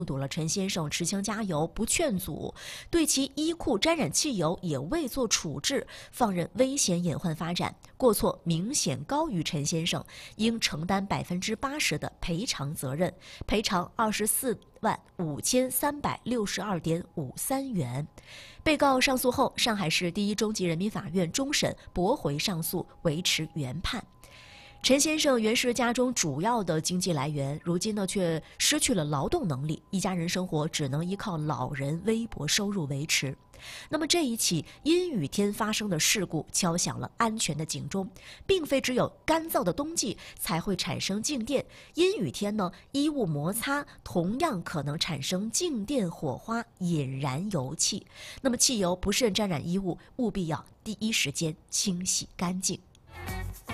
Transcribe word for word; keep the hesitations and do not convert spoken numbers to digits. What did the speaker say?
目睹了陈先生持枪加油，不劝阻，对其衣裤沾染汽油也未做处置，放任危险演患发展，过错明显高于陈先生，应承担百分之八十的赔偿责任，赔偿二十四万五千三百六十二点五三元。被告上诉后，上海市第一中级人民法院终审驳回上诉，维持原判。陈先生原是家中主要的经济来源，如今呢却失去了劳动能力，一家人生活只能依靠老人微薄收入维持。那么这一起阴雨天发生的事故敲响了安全的警钟，并非只有干燥的冬季才会产生静电，阴雨天呢，衣物摩擦同样可能产生静电火花，引燃油气。那么汽油不慎沾染衣物，务必要第一时间清洗干净。